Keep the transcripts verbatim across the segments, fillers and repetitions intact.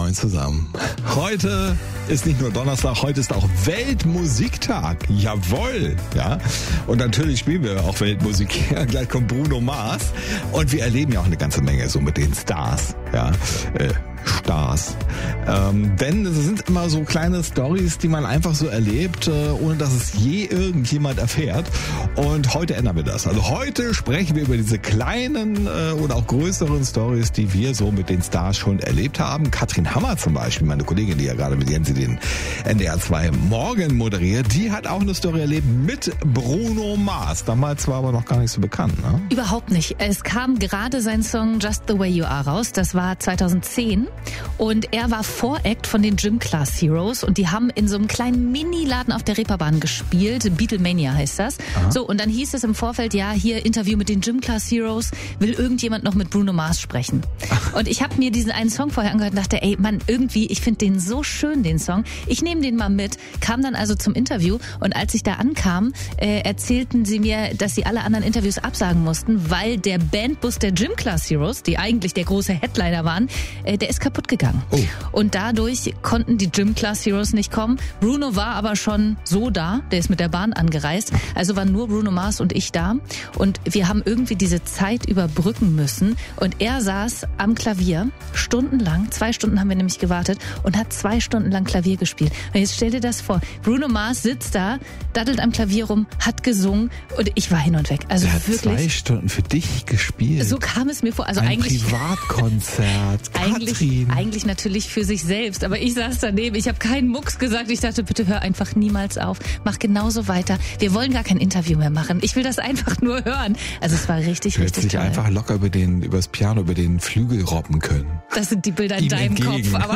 Moin zusammen. Heute ist nicht nur Donnerstag, heute ist auch Weltmusiktag. Jawohl, ja. Und natürlich spielen wir auch Weltmusik. Ja, gleich kommt Bruno Mars. Und wir erleben ja auch eine ganze Menge so mit den Stars, ja. Äh, Stars. Ähm, denn es sind immer so kleine Storys, die man einfach so erlebt, äh, ohne dass es je irgendjemand erfährt. Und heute ändern wir das. Also heute sprechen wir über diese kleinen äh, oder auch größeren Stories, die wir so mit den Stars schon erlebt haben. Katrin Hammer zum Beispiel, meine Kollegin, die ja gerade mit Jensi den N D R zwei Morgen moderiert, die hat auch eine Story erlebt mit Bruno Mars. Damals war aber noch gar nicht so bekannt, ne? Überhaupt nicht. Es kam gerade sein Song Just the Way You Are raus. Das war zweitausendzehn. Und er war Voract von den Gym Class Heroes und die haben in so einem kleinen Mini-Laden auf der Reeperbahn gespielt. Beatlemania heißt das. Aha. So, und dann hieß es im Vorfeld, ja, hier Interview mit den Gym Class Heroes. Will irgendjemand noch mit Bruno Mars sprechen? Ach. Und ich habe mir diesen einen Song vorher angehört und dachte, ey, Mann, irgendwie, ich finde den so schön, den Song. Ich nehme den mal mit. Kam dann also zum Interview und als ich da ankam, äh, erzählten sie mir, dass sie alle anderen Interviews absagen mussten, weil der Bandbus der Gym Class Heroes, die eigentlich der große Headliner waren, äh, der ist kaputt gegangen. Oh. Und dadurch konnten die Gym Class Heroes nicht kommen. Bruno war aber schon so da, der ist mit der Bahn angereist. Also waren nur Bruno Mars und ich da. Und wir haben irgendwie diese Zeit überbrücken müssen. Und er saß am Klavier stundenlang, zwei Stunden haben wir nämlich gewartet und hat zwei Stunden lang Klavier gespielt. Und jetzt stell dir das vor, Bruno Mars sitzt da, daddelt am Klavier rum, hat gesungen und ich war hin und weg. Also er hat wirklich zwei Stunden für dich gespielt. So kam es mir vor. Also Ein eigentlich Privatkonzert. eigentlich, eigentlich natürlich für sich selbst. Aber ich saß daneben, ich habe keinen Mucks gesagt. Ich dachte, bitte hör einfach niemals auf. Mach genauso weiter. Wir wollen gar kein Interview mehr machen. Ich will das einfach nur hören. Also es war richtig, du richtig dich toll. Einfach locker über den, übers Piano, über den Flügel robben können. Das sind die Bilder in Ihm deinem entgegen. Kopf. Aber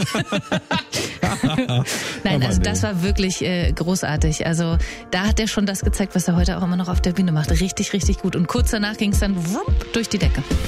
Nein, also das war wirklich äh, großartig. Also da hat er schon das gezeigt, was er heute auch immer noch auf der Bühne macht. Richtig, richtig gut. Und kurz danach ging es dann wupp durch die Decke.